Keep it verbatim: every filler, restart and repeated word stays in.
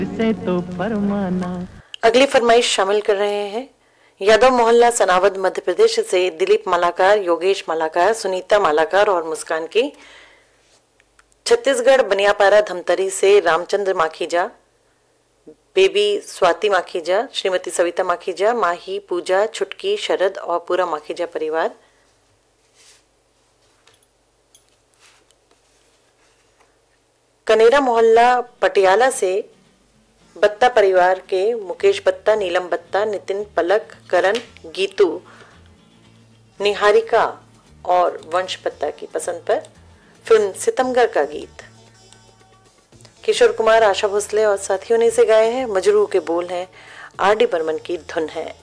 से तो फरमाना। अगली फरमाइश शामिल कर रहे हैं यादव मोहल्ला सनावद मध्य प्रदेश से दिलीप मालाकार, योगेश मालाकार, सुनीता मालाकार और मुस्कान की। छत्तीसगढ़ बनियापारा धमतरी से रामचंद्र माखीजा, बेबी स्वाति माखीजा, श्रीमती सविता माखीजा, माही, पूजा, छुटकी, शरद और पूरा माखीजा परिवार। कनेरा मोहल्ला पटियाला से बत्ता परिवार के मुकेश बत्ता, नीलम बत्ता, नितिन, पलक, करण, गीतू, निहारिका और वंश बत्ता की पसंद पर फिल्म सितमगर का गीत किशोर कुमार, आशा भोसले और साथियों ने इसे गाए हैं। मजरू के बोल हैं, आर डी बर्मन की धुन है।